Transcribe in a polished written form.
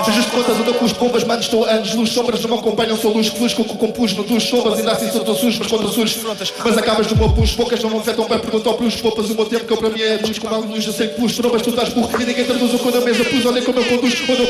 Ajuste contas, ando com os bombas, mano, estou anos. Luz, sombras não me acompanham, sou luz que flus com o que compus no dos sombras. Ainda assim sou tão sujo, mas quando sujo mas acabas no meu puxo, poucas não me afetam bem. Perguntam para os poupas, o meu tempo que eu para mim é luz. Como a luz, eu sei que pus, trombas, tu estás burro e ninguém traduz o que eu na mesa pus. Olhem como eu conduzo,